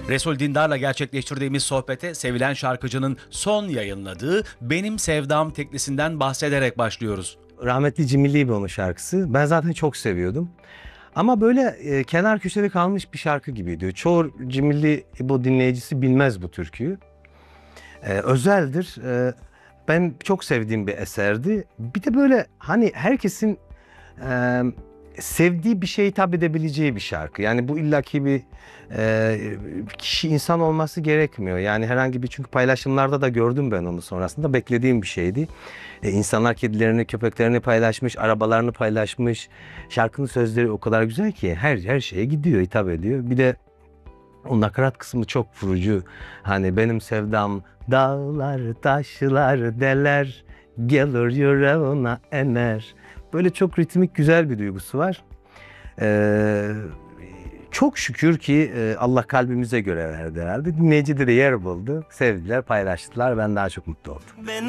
Resul Dindar'la gerçekleştirdiğimiz sohbete sevilen şarkıcının son yayınladığı Benim Sevdam teklisinden bahsederek başlıyoruz. Rahmetli Cimri İbo'nun şarkısı. Ben zaten çok seviyordum. Ama böyle kenar köşede kalmış bir şarkı gibiydi. Çoğu Cimri İbo dinleyicisi bilmez bu türküyü. Özeldir. Ben çok sevdiğim bir eserdi. Bir de böyle hani herkesin e, sevdiği bir şeye hitap edebileceği bir şarkı. Yani bu illaki bir kişi insan olması gerekmiyor. Yani herhangi bir, çünkü paylaşımlarda da gördüm ben onu sonrasında. Beklediğim bir şeydi. İnsanlar kedilerini, köpeklerini paylaşmış, arabalarını paylaşmış. Şarkının sözleri o kadar güzel ki her şeye gidiyor, hitap ediyor. Bir de o nakarat kısmı çok vurucu. Hani benim sevdam dağlar, taşlar, deler, gelir yüreğine ener. Böyle çok ritmik, güzel bir duygusu var. Çok şükür ki Allah kalbimize göre verdi herhalde. Dinleyicide de yer buldu. Sevdiler, paylaştılar. Ben daha çok mutlu oldum.